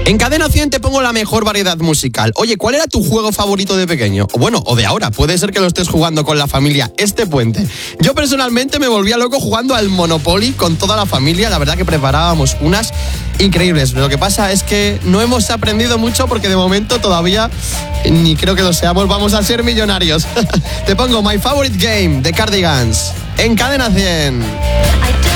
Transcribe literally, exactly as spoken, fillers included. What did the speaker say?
En Cadena cien te pongo la mejor variedad musical. Oye, ¿cuál era tu juego favorito de pequeño? O bueno, o de ahora. Puede ser que lo estés jugando con la familia este puente. Yo personalmente me volvía loco jugando al Monopoly con toda la familia. La verdad que preparábamos unas increíbles. Lo que pasa es que no hemos aprendido mucho porque de momento todavía ni creo que lo seamos. Vamos a ser millonarios. Te pongo My Favorite Game de Cardigans en Cadena cien.